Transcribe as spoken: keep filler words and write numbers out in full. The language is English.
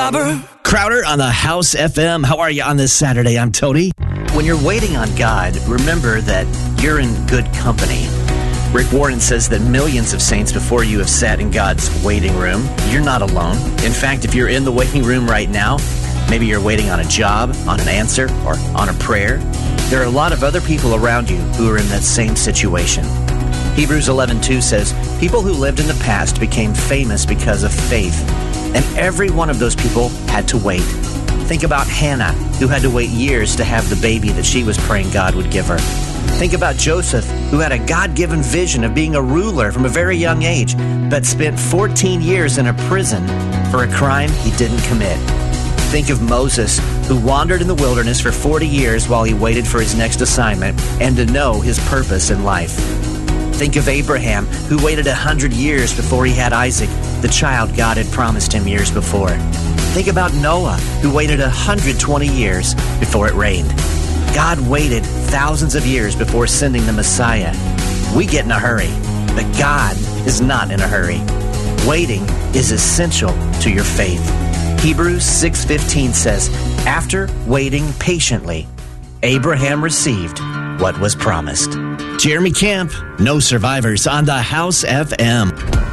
robber. Crowder on the House F M. How are you on this Saturday? I'm Tony. When you're waiting on God, remember that you're in good company. Rick Warren says that millions of saints before you have sat in God's waiting room. You're not alone. In fact, if you're in the waiting room right now, maybe you're waiting on a job, on an answer, or on a prayer, there are a lot of other people around you who are in that same situation. Hebrews eleven two says, people who lived in the past became famous because of faith, and every one of those people had to wait. Think about Hannah, who had to wait years to have the baby that she was praying God would give her. Think about Joseph, who had a God-given vision of being a ruler from a very young age, but spent fourteen years in a prison for a crime he didn't commit. Think of Moses, who wandered in the wilderness for forty years while he waited for his next assignment and to know his purpose in life. Think of Abraham, who waited one hundred years before he had Isaac, the child God had promised him years before. Think about Noah, who waited one hundred twenty years before it rained. God waited thousands of years before sending the Messiah. We get in a hurry, but God is not in a hurry. Waiting is essential to your faith. Hebrews six fifteen says, after waiting patiently, Abraham received what was promised. Jeremy Camp, No Survivors on the House F M.